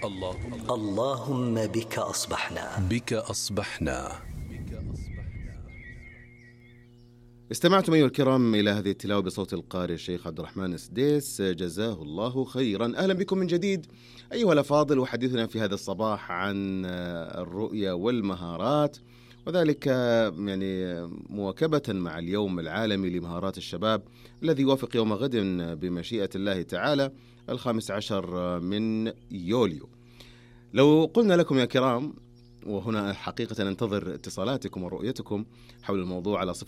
اللهم بك أصبحنا. استمعتم أيها الكرام إلى هذه التلاوة بصوت القارئ الشيخ عبد الرحمن السديس، جزاه الله خيرا. أهلا بكم من جديد أيها الأفاضل، وحديثنا في هذا الصباح عن الرؤية والمهارات، وذلك يعني مواكبة مع اليوم العالمي لمهارات الشباب الذي يوافق يوم غد بمشيئة الله تعالى 15 من يوليو. لو قلنا لكم يا كرام، وهنا حقيقة ننتظر اتصالاتكم ورؤيتكم حول الموضوع على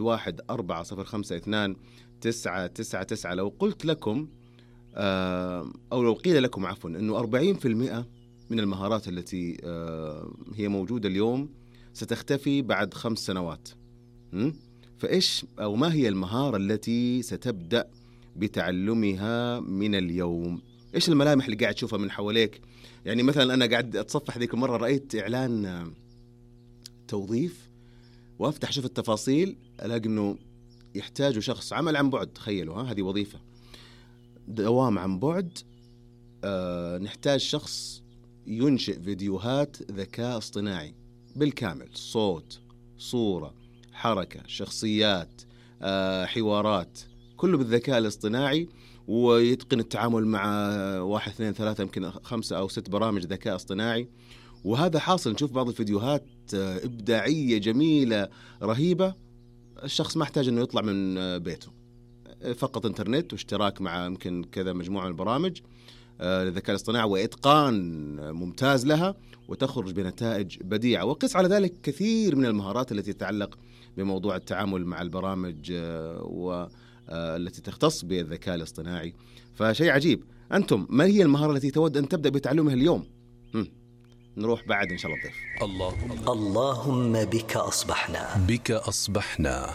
0114029999. لو قلت لكم أو لو قيل لكم عفوا أنه 40% من المهارات التي هي موجودة اليوم ستختفي بعد 5 سنوات، فإيش أو ما هي المهارة التي ستبدأ بتعلمها من اليوم؟ إيش الملامح اللي قاعد تشوفها من حواليك؟ يعني مثلا أنا قاعد أتصفح ذيك المرة، رأيت إعلان توظيف وأفتح شوف التفاصيل، ألاقي أنه يحتاجوا شخص عمل عن بعد. تخيلوا هذه وظيفة دوام عن بعد. نحتاج شخص ينشئ فيديوهات ذكاء اصطناعي بالكامل، صوت، صورة، حركة، شخصيات، حوارات، كله بالذكاء الاصطناعي، ويتقن التعامل مع 1 2 3 يمكن 5 أو 6 برامج ذكاء اصطناعي. وهذا حاصل، نشوف بعض الفيديوهات إبداعية جميلة رهيبة. الشخص ما احتاج أنه يطلع من بيته، فقط انترنت واشتراك مع يمكن كذا مجموعة من البرامج للذكاء الاصطناعي وإتقان ممتاز لها، وتخرج بنتائج بديعة. وقس على ذلك كثير من المهارات التي تتعلق بموضوع التعامل مع البرامج والتي تختص بالذكاء الاصطناعي. فشيء عجيب. أنتم ما هي المهارة التي تود أن تبدأ بتعلمها اليوم؟ نروح بعد إن شاء الله الضيف. اللهم بك أصبحنا.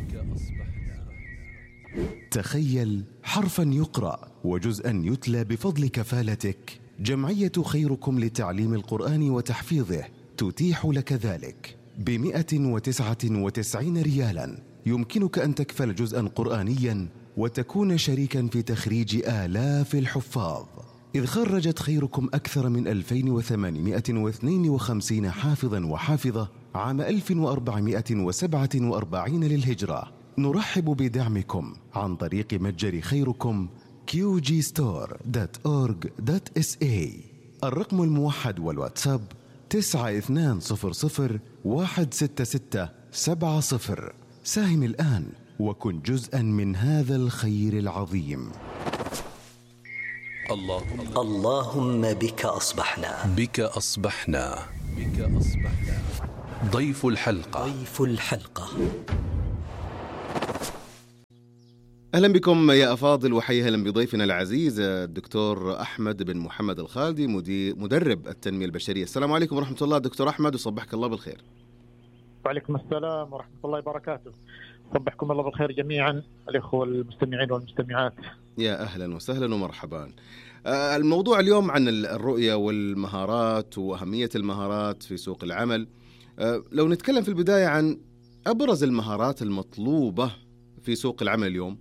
تخيل حرفا يقرأ وجزءا يتلى بفضل كفالتك. جمعية خيركم لتعليم القرآن وتحفيظه تتيح لك ذلك ب199 ريالا. يمكنك أن تكفل جزءا قرآنيا وتكون شريكا في تخريج آلاف الحفاظ، إذ خرجت خيركم أكثر من 2852 حافظا وحافظة عام 1447 للهجرة. نرحب بدعمكم عن طريق متجر خيركم qgstore.org.sa. الرقم الموحد والواتساب 9200166770. ساهم الآن وكن جزءا من هذا الخير العظيم. اللهم بك أصبحنا. ضيف الحلقة. أهلا بكم يا أفاضل، وحيا أهلا بضيفنا العزيز الدكتور أحمد بن محمد الخالدي، مدرب التنمية البشرية. السلام عليكم ورحمة الله دكتور أحمد، وصبحك الله بالخير. وعليكم السلام ورحمة الله وبركاته. صبحكم الله بالخير جميعا الإخوة المستمعين والمستمعات. يا أهلا وسهلا ومرحبا. الموضوع اليوم عن الرؤية والمهارات وأهمية المهارات في سوق العمل. لو نتكلم في البداية عن أبرز المهارات المطلوبة في سوق العمل اليوم.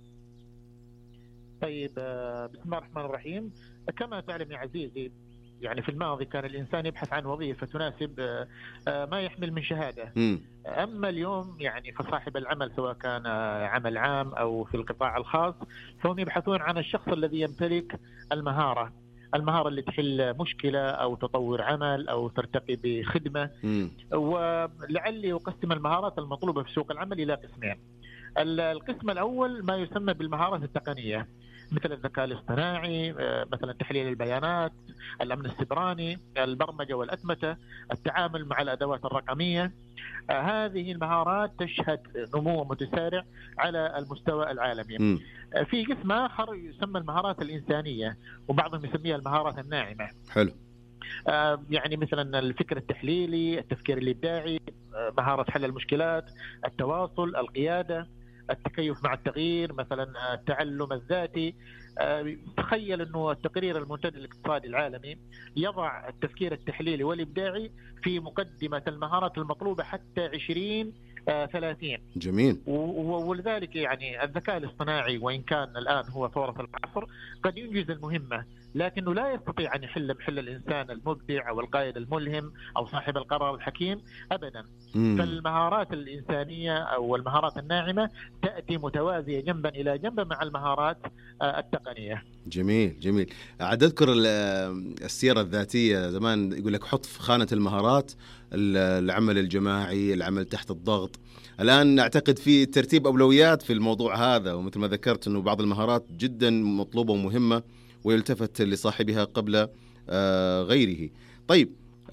طيب، بسم الله الرحمن الرحيم. كما تعلم يا عزيزي، يعني في الماضي كان الإنسان يبحث عن وظيفة تناسب ما يحمل من شهادة. أما اليوم يعني فصاحب العمل سواء كان عمل عام أو في القطاع الخاص، فهم يبحثون عن الشخص الذي يمتلك المهارة اللي تحل مشكلة أو تطور عمل أو ترتقي بخدمة. ولعلي أقسم المهارات المطلوبة في سوق العمل إلى قسمين. القسم الأول ما يسمى بالمهارات التقنية، مثل الذكاء الاصطناعي، مثلا تحليل البيانات، الأمن السيبراني، البرمجة والأتمتة، التعامل مع الأدوات الرقمية. هذه المهارات تشهد نمو متسارع على المستوى العالمي. في قسم آخر يسمى المهارات الإنسانية، وبعضهم يسميها المهارات الناعمة. حلو. يعني مثلا الفكر التحليلي، التفكير الإبداعي، مهارة حل المشكلات، التواصل، القيادة، التكيف مع التغيير، مثلا التعلم الذاتي. تخيل أنه التقرير المنتدى الاقتصادي العالمي يضع التفكير التحليلي والإبداعي في مقدمة المهارات المطلوبة حتى 2030. جميل. ولذلك يعني الذكاء الاصطناعي وإن كان الآن هو ثورة العصر قد ينجز المهمة لكنه لا يستطيع أن يحل محل الإنسان المبدع أو القائد الملهم أو صاحب القرار الحكيم أبدا. فالمهارات الإنسانية أو المهارات الناعمة تأتي متوازية جنبا إلى جنب مع المهارات التقنية. جميل جميل. عاد أذكر السيرة الذاتية زمان يقول لك حط في خانة المهارات العمل الجماعي، العمل تحت الضغط. الآن أعتقد في ترتيب أولويات في الموضوع هذا، ومثل ما ذكرت أنه بعض المهارات جدا مطلوبة ومهمة ويلتفت لصاحبها قبل غيره. طيب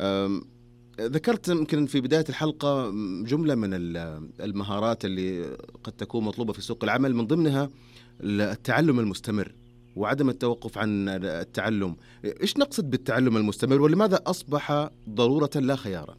ذكرت يمكن في بداية الحلقة جملة من المهارات اللي قد تكون مطلوبة في سوق العمل، من ضمنها التعلم المستمر وعدم التوقف عن التعلم. إيش نقصد بالتعلم المستمر، ولماذا أصبح ضرورة لا خيارا؟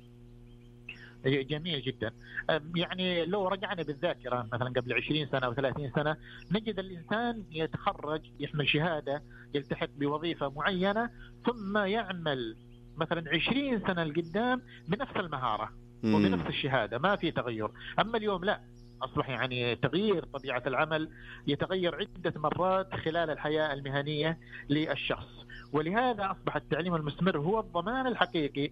جميل جدا. يعني لو رجعنا بالذاكرة مثلا قبل 20 سنة أو 30 سنة نجد الإنسان يتخرج، يحمل شهادة، يلتحق بوظيفة معينة، ثم يعمل مثلا 20 سنة لقدام بنفس المهارة وبنفس الشهادة، ما في تغير. أما اليوم لا، أصبح يعني تغيير طبيعة العمل، يتغير عدة مرات خلال الحياة المهنية للشخص. ولهذا أصبح التعليم المستمر هو الضمان الحقيقي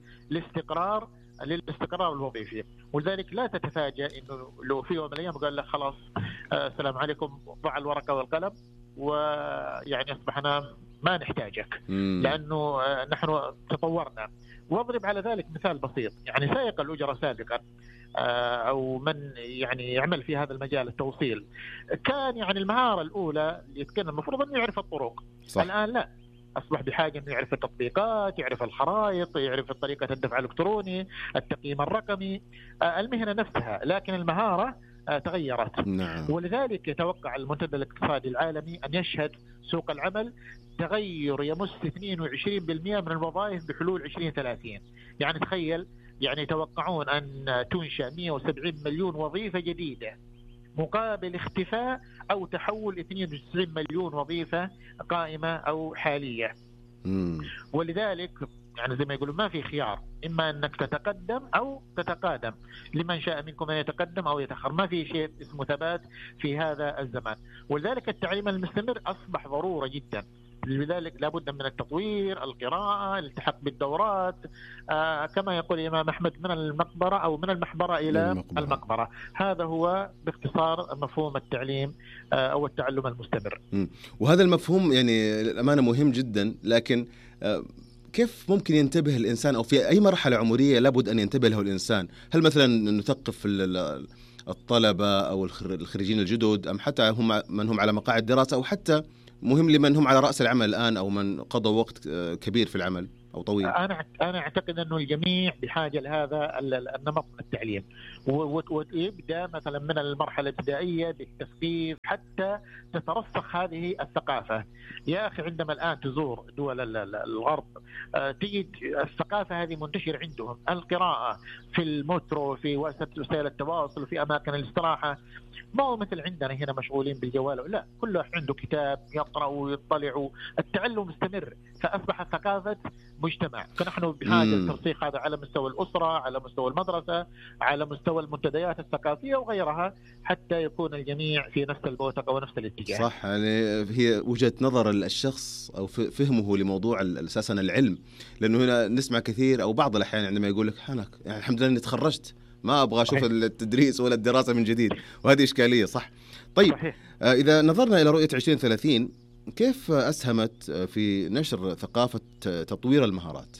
للاستقرار الوظيفي. ولذلك لا تتفاجأ إنه لو في يوم من الأيام قال لك خلاص السلام عليكم، ضع الورقة والقلم، ويعني أصبحنا ما نحتاجك لأنه نحن تطورنا. واضرب على ذلك مثال بسيط، يعني سائق الأجرة سابقا أو من يعني يعمل في هذا المجال التوصيل، كان يعني المهارة الأولى اللي كان المفروض أن يعرف الطرق. صح. الآن لا، أصبح بحاجة أنه يعرف التطبيقات، يعرف الخرائط، يعرف طريقة الدفع الإلكتروني، التقييم الرقمي، المهنة نفسها، لكن المهارة تغيرت. نعم. ولذلك يتوقع المنتدى الاقتصادي العالمي أن يشهد سوق العمل تغير يمس 22% من الوظائف بحلول 2030. يعني تخيل، يعني يتوقعون أن تنشأ 170 مليون وظيفة جديدة مقابل اختفاء أو تحول 92 مليون وظيفة قائمة أو حالية. ولذلك يعني زي ما يقولون ما في خيار، إما أنك تتقدم أو تتقادم، لمن شاء منكم أن يتقدم أو يتأخر، ما في شيء اسمه ثبات في هذا الزمان. ولذلك التعليم المستمر أصبح ضرورة جدا. لذلك لابد من التطوير، القراءة، الالتحاق بالدورات، كما يقول الإمام أحمد من المقبرة أو من المحبرة إلى المقبرة. هذا هو باختصار مفهوم التعليم أو التعلم المستمر. وهذا المفهوم يعني الأمانة مهم جدا، لكن كيف ممكن ينتبه الإنسان، أو في أي مرحلة عمرية لابد أن ينتبه له الإنسان؟ هل مثلا نثقف الطلبة أو الخريجين الجدد، أم حتى هم من هم على مقاعد دراسة، أو حتى مهم لمن هم على رأس العمل الآن أو من قضوا وقت كبير في العمل أو طويل؟ أنا أعتقد أنه الجميع بحاجة لهذا النمط من التعليم، ويبدأ مثلا من المرحلة الابتدائية بالتثقيف حتى تترسخ هذه الثقافة. يا أخي عندما الآن تزور دول الغرب تجد الثقافة هذه منتشرة عندهم، القراءة في المترو، في وسائل التواصل، في أماكن الاستراحة. ما هو مثل عندنا هنا مشغولين بالجوال، لا، كل واحد عنده كتاب يقرأ ويطلع. التعلم مستمر، فأصبحت ثقافة مجتمع. فنحن بحاجة لترسيخ هذا على مستوى الأسرة، على مستوى المدرسة، على مستوى المنتديات الثقافية وغيرها، حتى يكون الجميع في نفس البوتقة ونفس الاتجاه. صح، يعني هي وجهة نظر الشخص أو فهمه لموضوع أساسا العلم. لأنه هنا نسمع كثير أو بعض الأحيان عندما يقول لك يعني الحمد لله إني تخرجت، ما أبغى أشوف التدريس ولا الدراسة من جديد، وهذه إشكالية. صح. طيب صحيح. إذا نظرنا إلى رؤية 2030 كيف أسهمت في نشر ثقافة تطوير المهارات؟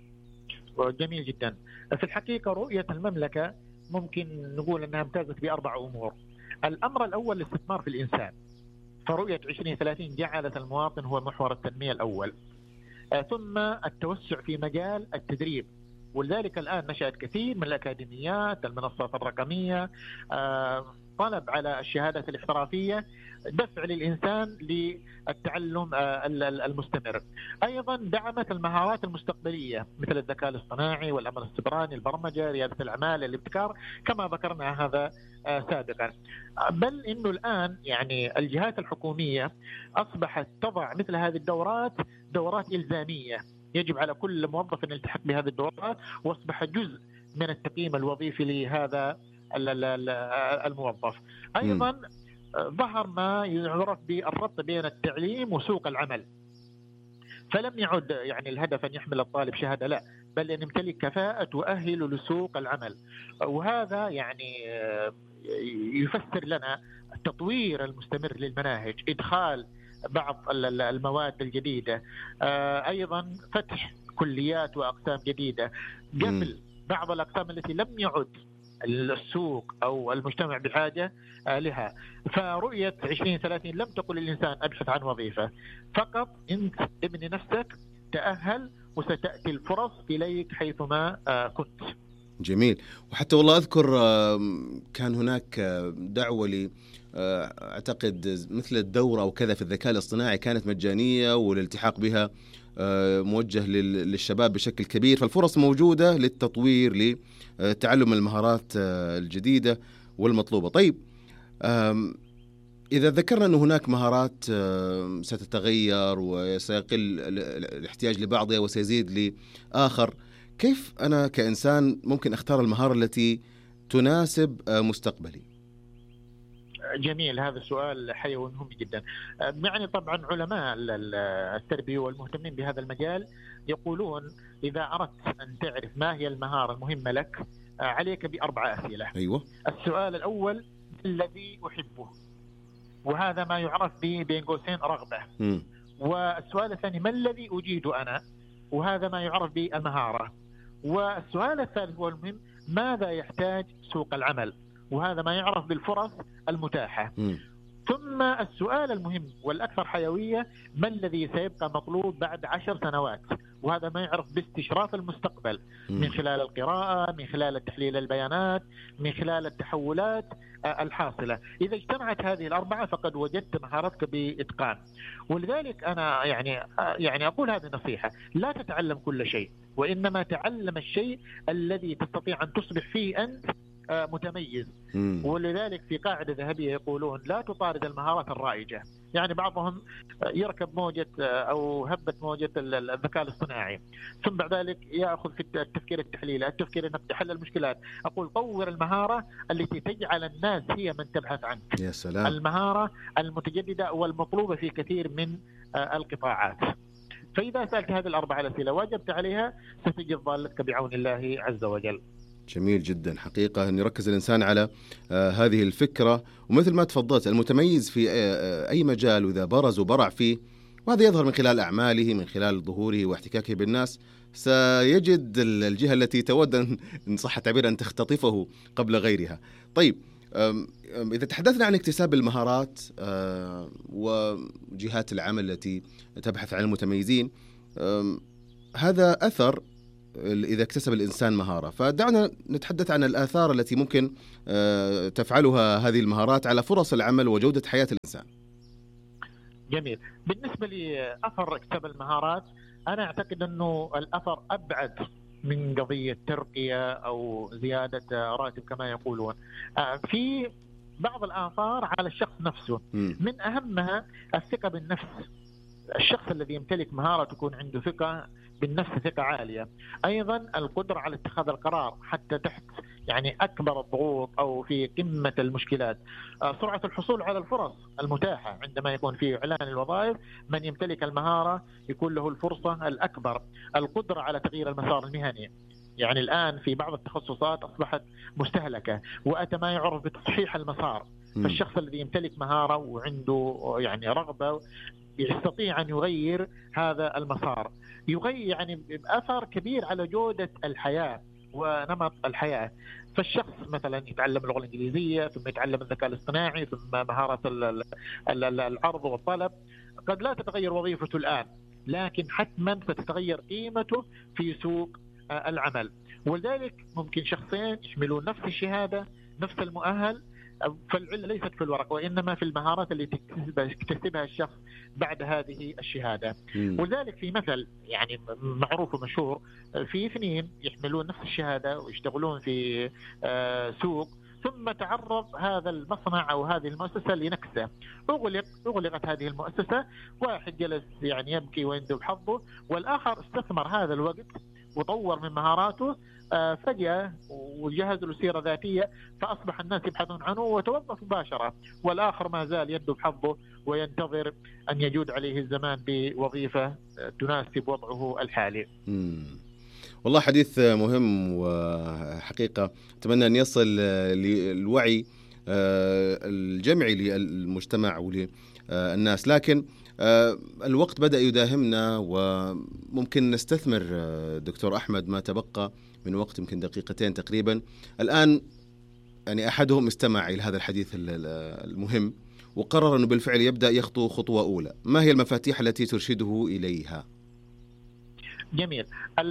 جميل جدا. في الحقيقة رؤية المملكة ممكن نقول أنها امتازت ب4 أمور. الأمر الأول الاستثمار في الإنسان، فرؤية 2030 جعلت المواطن هو محور التنمية الأول. ثم التوسع في مجال التدريب، ولذلك الآن نشأت كثير من الأكاديميات، المنصات الرقمية، طلب على الشهادة الاحترافية، دفع للإنسان للتعلم المستمر. أيضا دعمت المهارات المستقبلية مثل الذكاء الاصطناعي والأمن السيبراني، البرمجة، ريادة الأعمال، الابتكار، كما ذكرنا هذا سابقا. بل إنه الآن يعني الجهات الحكومية أصبحت تضع مثل هذه الدورات دورات إلزامية، يجب على كل موظف أن يلتحق بهذه الدورات، واصبح جزء من التقييم الوظيفي لهذا الموظف. أيضا ظهر ما يعرف بالربط بين التعليم وسوق العمل، فلم يعد يعني الهدف أن يحمل الطالب شهادة، لا، بل أن يمتلك كفاءة تؤهل لسوق العمل. وهذا يعني يفسر لنا التطوير المستمر للمناهج، إدخال بعض المواد الجديدة، أيضا فتح كليات وأقسام جديدة قبل بعض الأقسام التي لم يعد السوق أو المجتمع بحاجة لها. فرؤية 2030 لم تقل للإنسان أبحث عن وظيفة، فقط أنت ابني نفسك، تأهل، وستأتي الفرص إليك حيثما كنت. جميل. وحتى والله أذكر كان هناك دعوة لي أعتقد مثل الدورة أو كذا في الذكاء الاصطناعي، كانت مجانية والالتحاق بها موجه للشباب بشكل كبير، فالفرص موجودة للتطوير لتعلم المهارات الجديدة والمطلوبة. طيب إذا ذكرنا أن هناك مهارات ستتغير وسيقل الاحتياج لبعضها وسيزيد لآخر، كيف أنا كإنسان ممكن أختار المهارة التي تناسب مستقبلي؟ جميل، هذا السؤال حيوي مهم جدا. يعني طبعا علماء التربية والمهتمين بهذا المجال يقولون إذا أردت أن تعرف ما هي المهارة المهمة لك، عليك ب4 أسئلة. أيوة. السؤال الأول: الذي أحبه، وهذا ما يعرف بين قوسين رغبة. والسؤال الثاني: ما الذي أجيد أنا، وهذا ما يعرف بالمهارة. والسؤال الثالث هو المهم: ماذا يحتاج سوق العمل، وهذا ما يعرف بالفرص المتاحة. ثم السؤال المهم والأكثر حيوية: ما الذي سيبقى مطلوب بعد 10 سنوات، وهذا ما يعرف باستشراف المستقبل من خلال القراءة، من خلال تحليل البيانات، من خلال التحولات الحاصلة. إذا اجتمعت هذه ال4 فقد وجدت مهارتك بإتقان. ولذلك أنا يعني أقول هذه النصيحة: لا تتعلم كل شيء، وإنما تعلم الشيء الذي تستطيع أن تصبح فيه أنت متميز. ولذلك في قاعدة ذهبية يقولون: لا تطارد المهارات الرائجة. يعني بعضهم يركب موجة أو هبة موجة الذكاء الاصطناعي، ثم بعد ذلك يأخذ في التفكير التحليلي، التفكير انك تحل المشكلات. أقول: طور المهارة التي تجعل الناس هي من تبحث عنك. يا سلام. المهارة المتجددة والمطلوبة في كثير من القطاعات. فإذا سألت هذه ال4 الأسئلة واجبت عليها، ستجد ضالتك بعون الله عز وجل. جميل جدا. حقيقة أن يركز الإنسان على هذه الفكرة، ومثل ما تفضلت المتميز في أي مجال وإذا برز وبرع فيه، وهذا يظهر من خلال أعماله، من خلال ظهوره واحتكاكه بالناس، سيجد الجهة التي تود إن صح التعبير أن تختطفه قبل غيرها. طيب إذا تحدثنا عن اكتساب المهارات وجهات العمل التي تبحث عن المتميزين، هذا أثر إذا اكتسب الإنسان مهارة، فدعنا نتحدث عن الآثار التي ممكن تفعلها هذه المهارات على فرص العمل وجودة حياة الإنسان. جميل. بالنسبة لأثر اكتساب المهارات، أنا أعتقد أنه الأثر أبعد من قضية ترقية أو زيادة راتب كما يقولون. في بعض الآثار على الشخص نفسه، من أهمها الثقة بالنفس. الشخص الذي يمتلك مهارة تكون عنده ثقة بالنفس، ثقة عالية. أيضا القدرة على اتخاذ القرار حتى تحت يعني أكبر الضغوط أو في قمة المشكلات. سرعة الحصول على الفرص المتاحة عندما يكون في إعلان الوظائف، من يمتلك المهارة يكون له الفرصة الأكبر. القدرة على تغيير المسار المهني، يعني الآن في بعض التخصصات أصبحت مستهلكة وأتى ما يعرف بتصحيح المسار. فالشخص الذي يمتلك مهارة وعنده يعني رغبة يستطيع أن يغير هذا المسار، يغير يعني بأثر كبير على جودة الحياة ونمط الحياة. فالشخص مثلا يتعلم اللغة الإنجليزية، ثم يتعلم الذكاء الاصطناعي، ثم مهارة العرض والطلب. قد لا تتغير وظيفته الآن، لكن حتما ستتغير قيمته في سوق العمل. ولذلك ممكن شخصين يحملون نفس الشهادة، نفس المؤهل، فالعلة ليست في الورق وإنما في المهارات اللي تكتسبها الشخص بعد هذه الشهادة. ولذلك في مثل يعني معروف ومشهور، في 2 يحملون نفس الشهادة ويشتغلون في سوق، ثم تعرض هذا المصنع أو هذه المؤسسة لنكسة، أغلقت هذه المؤسسة. واحد جلس يعني يبكي ويندب حظه، والآخر استثمر هذا الوقت وطور من مهاراته فجأة وجهز له سيرة ذاتية، فأصبح الناس يبحثون عنه وتوظف مباشرة، والآخر ما زال يده بحظه وينتظر أن يجود عليه الزمان بوظيفة تناسب وضعه الحالي. والله حديث مهم، وحقيقة أتمنى أن يصل للوعي الجمعي للمجتمع وللناس، لكن الوقت بدأ يداهمنا، وممكن نستثمر دكتور أحمد ما تبقى من وقت، يمكن دقيقتين تقريبا. الآن يعني أحدهم استمع إلى هذا الحديث المهم وقرر أنه بالفعل يبدأ يخطو خطوة أولى. ما هي المفاتيح التي ترشده إليها؟ جميل.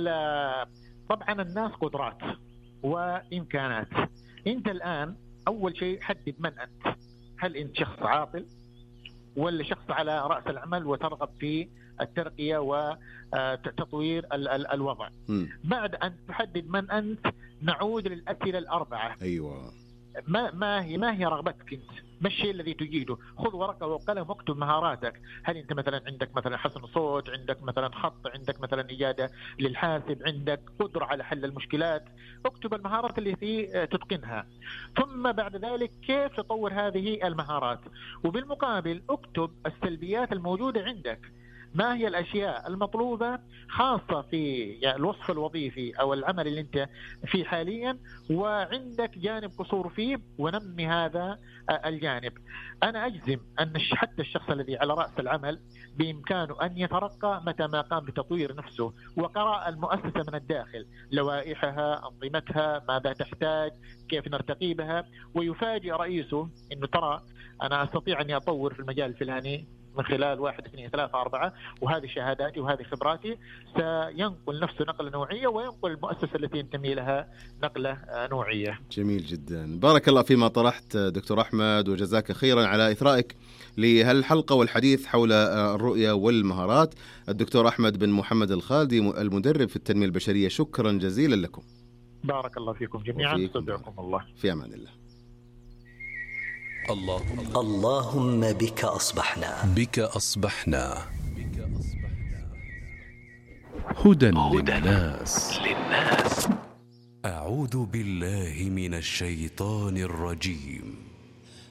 طبعا الناس قدرات وإمكانات. أنت الآن أول شيء حدد من أنت. هل أنت شخص عاطل ولا شخص على رأس العمل وترغب في الترقية وتطوير الوضع؟ بعد أن تحدد من أنت نعود للأسئلة الأربعة. أيوة. ما هي رغبتك أنت؟ ما الشيء الذي تجيده؟ خذ ورقة وقلم واكتب مهاراتك. هل أنت مثلا عندك مثلا حسن صوت، عندك مثلا خط، عندك مثلا إجادة للحاسب، عندك قدرة على حل المشكلات؟ اكتب المهارات التي تتقنها، ثم بعد ذلك كيف تطور هذه المهارات، وبالمقابل اكتب السلبيات الموجودة عندك. ما هي الأشياء المطلوبة خاصة في الوصف الوظيفي أو العمل اللي أنت فيه حاليا وعندك جانب قصور فيه، ونمي هذا الجانب. أنا أجزم أن حتى الشخص الذي على رأس العمل بإمكانه أن يترقى متى ما قام بتطوير نفسه وقراءة المؤسسة من الداخل، لوائحها، أنظمتها، ماذا تحتاج، كيف نرتقي بها، ويفاجئ رئيسه أنه ترى أنا أستطيع أن أطور في المجال الفلاني من خلال 1 2 3 4 وهذه شهاداتي وهذه خبراتي. سينقل نفسه نقلة نوعية وينقل المؤسسة التي ينتمي لها نقلة نوعية. جميل جدا، بارك الله فيما طرحت دكتور أحمد، وجزاك خيرا على إثرائك لهالحلقة والحديث حول الرؤية والمهارات. الدكتور أحمد بن محمد الخالدي المدرب في التنمية البشرية، شكرا جزيلا لكم. بارك الله فيكم جميعا، استودعكم الله. في أمان الله. اللهم بك أصبحنا هدى للناس. أعوذ بالله من الشيطان الرجيم.